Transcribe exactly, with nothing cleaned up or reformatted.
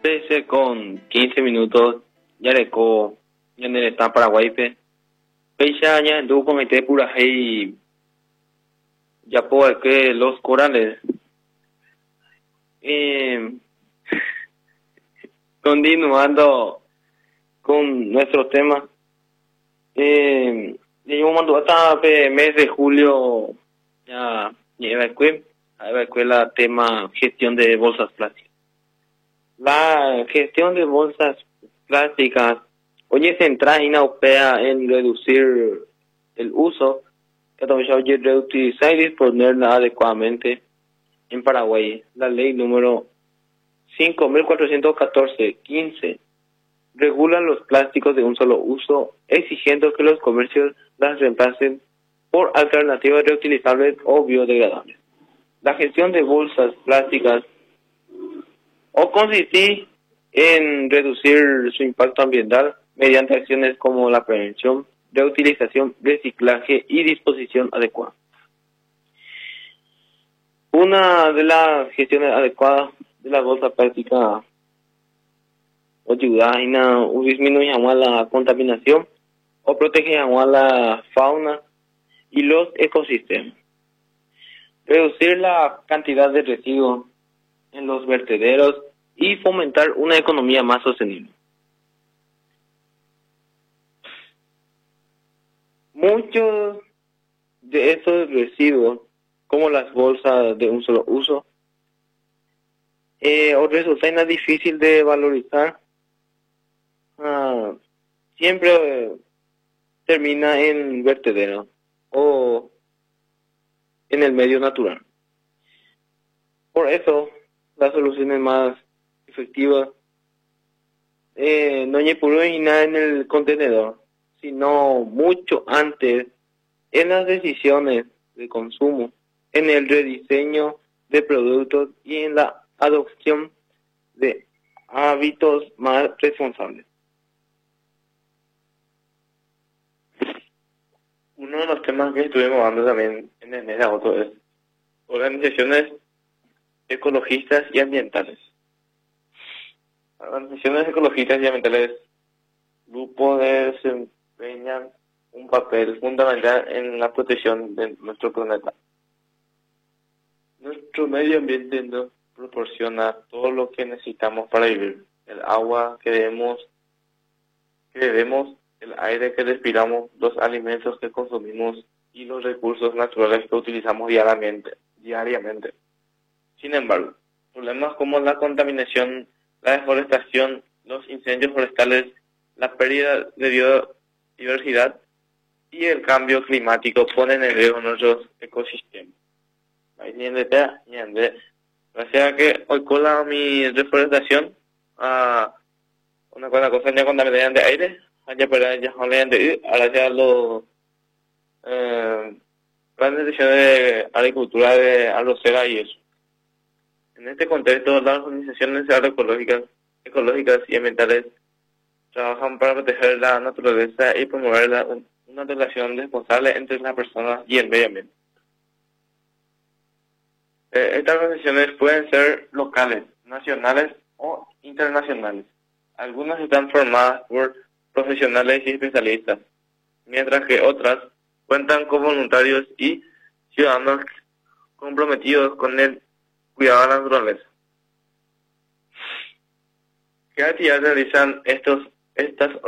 trece con quince minutos, ya le co, ya en el estado Paraguay, pe. Pecha ya anduvo con este pura hey, ya puedo que los corales. Eh, continuando con nuestro tema, eh, yo mando hasta el mes de julio, ya lleva el la escuela tema gestión de bolsas plásticas. La gestión de bolsas plásticas hoy se centra en europea en reducir el uso, que también reutilizar y disponerla adecuadamente en Paraguay. La ley número cinco mil cuatrocientos catorce quince regula los plásticos de un solo uso, exigiendo que los comercios las reemplacen por alternativas reutilizables o biodegradables. La gestión de bolsas plásticas o consiste en reducir su impacto ambiental mediante acciones como la prevención, reutilización, reciclaje y disposición adecuada. Una de las gestiones adecuadas de la bolsa plástica ayuda a disminuir la contaminación o protege a la fauna y los ecosistemas. Reducir la cantidad de residuos en los vertederos y fomentar una economía más sostenible. Muchos de esos residuos, como las bolsas de un solo uso, eh, o resulta difícil de valorizar, ah, siempre eh, termina en vertederos o en el medio natural. Por eso, las soluciones más efectivas eh, no es puro y nada en el contenedor, sino mucho antes en las decisiones de consumo, en el rediseño de productos y en la adopción de hábitos más responsables. Uno de los temas que estuvimos hablando también en el mes de agosto es organizaciones ecologistas y ambientales. Organizaciones ecologistas y ambientales, grupos que desempeñan un papel fundamental en la protección de nuestro planeta. Nuestro medio ambiente nos proporciona todo lo que necesitamos para vivir: el agua que debemos, que bebemos, el aire que respiramos, los alimentos que consumimos y los recursos naturales que utilizamos diariamente. diariamente. Sin embargo, problemas como la contaminación, la deforestación, los incendios forestales, la pérdida de biodiversidad y el cambio climático ponen en riesgo nuestros ecosistemas. Gracias a que hoy con la mi reforestación, a una cosa cosa ya contaminación de aire, allá para ya de gracias a los eh, grandes decisiones de agricultura de arrocera y eso. En este contexto, las organizaciones agroecológicas, ecológicas y ambientales trabajan para proteger la naturaleza y promover la, una relación responsable entre las personas y el medio ambiente. Eh, estas organizaciones pueden ser locales, nacionales o internacionales. Algunas están formadas por profesionales y especialistas, mientras que otras cuentan con voluntarios y ciudadanos comprometidos con el cuidado de la naturaleza. ¿Qué actividades realizan estos, estas